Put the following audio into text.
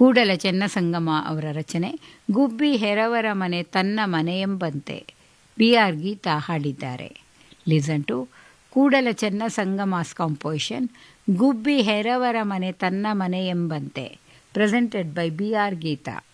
ಕೂಡಲ ಚೆನ್ನಸಂಗಮ ಅವರ ರಚನೆ. ಗುಬ್ಬಿ ಹೆರವರ ಮನೆ ತನ್ನ ಮನೆಯೆಂಬಂತೆ. BR ಗೀತಾ ಹಾಡಿದ್ದಾರೆ. ಲಿಸನ್ ಟು ಕೂಡಲ ಚೆನ್ನಸಂಗಮಾಸ್ ಕಾಂಪೋಸಿಷನ್ ಗುಬ್ಬಿ ಹೆರವರ ಮನೆ ತನ್ನ ಮನೆಯೆಂಬಂತೆ, ಪ್ರೆಸೆಂಟೆಡ್ ಬೈ BR ಗೀತಾ.